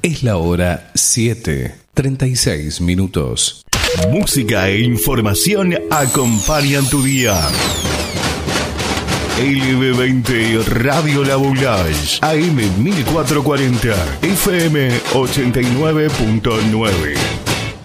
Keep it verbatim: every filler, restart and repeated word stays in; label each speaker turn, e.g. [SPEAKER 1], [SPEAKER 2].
[SPEAKER 1] Es la hora siete, treinta y seis minutos.
[SPEAKER 2] Música e información acompañan tu día. L B veinte Radio La Boulage, A M mil cuatrocientos cuarenta, F M ochenta y nueve punto nueve.